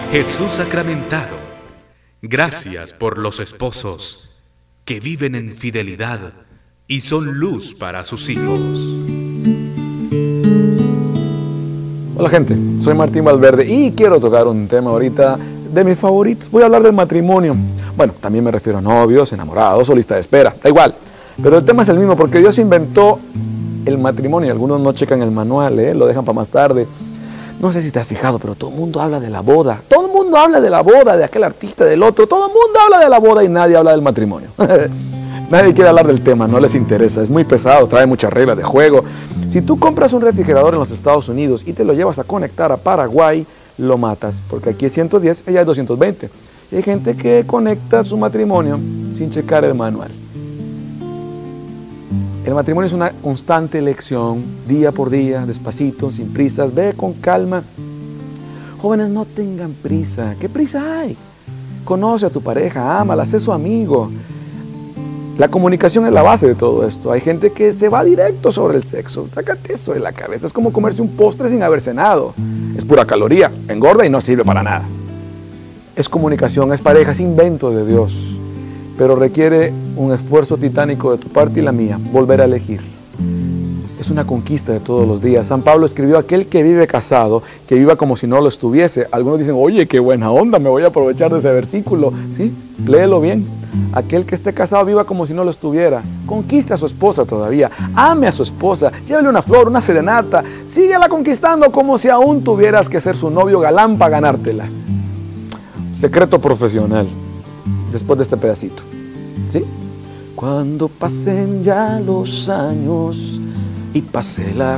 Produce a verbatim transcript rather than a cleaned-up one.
Jesús sacramentado, gracias por los esposos que viven en fidelidad y son luz para sus hijos. Hola gente, soy Martín Valverde y quiero tocar un tema ahorita de mis favoritos. Voy a hablar del matrimonio. Bueno, también me refiero a novios, enamorados o lista de espera, da igual. Pero el tema es el mismo porque Dios inventó el matrimonio. Algunos no checan el manual, ¿eh? Lo dejan para más tarde. No sé si te has fijado, pero todo el mundo habla de la boda. Todo el mundo habla de la boda, de aquel artista, del otro. Todo el mundo habla de la boda y nadie habla del matrimonio. Nadie quiere hablar del tema, no les interesa. Es muy pesado, trae muchas reglas de juego. Si tú compras un refrigerador en los Estados Unidos y te lo llevas a conectar a Paraguay, lo matas. Porque aquí es ciento diez, allá es doscientos veinte. Y hay gente que conecta su matrimonio sin checar el manual. El matrimonio es una constante elección, día por día, despacito, sin prisas, ve con calma. Jóvenes, no tengan prisa. ¿Qué prisa hay? Conoce a tu pareja, ámala, sé su amigo. La comunicación es la base de todo esto. Hay gente que se va directo sobre el sexo. Sácate eso de la cabeza. Es como comerse un postre sin haber cenado. Es pura caloría, engorda y no sirve para nada. Es comunicación, es pareja, es invento de Dios. Pero requiere un esfuerzo titánico de tu parte y la mía, volver a elegir. Es una conquista de todos los días. San Pablo escribió: aquel que vive casado, que viva como si no lo estuviese. Algunos dicen: oye, qué buena onda, me voy a aprovechar de ese versículo. Sí, léelo bien. Aquel que esté casado viva como si no lo estuviera. Conquiste a su esposa todavía. Ame a su esposa. Llévele una flor, una serenata. Síguela conquistando como si aún tuvieras que ser su novio galán para ganártela. Secreto profesional. Después de este pedacito, ¿sí? Cuando pasen ya los años y pase la